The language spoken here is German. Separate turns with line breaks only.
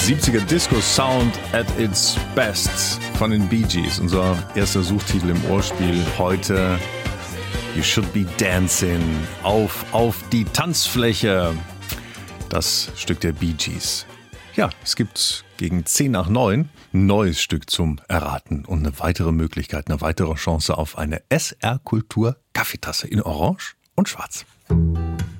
70er Disco-Sound at its best von den Bee Gees. Unser erster Suchtitel im Ohrspiel heute. You should be dancing. Auf die Tanzfläche. Das Stück der Bee Gees. Ja, es gibt gegen 10:10 ein neues Stück zum Erraten und eine weitere Möglichkeit, eine weitere Chance auf eine SR Kultur Kaffeetasse in Orange und Schwarz.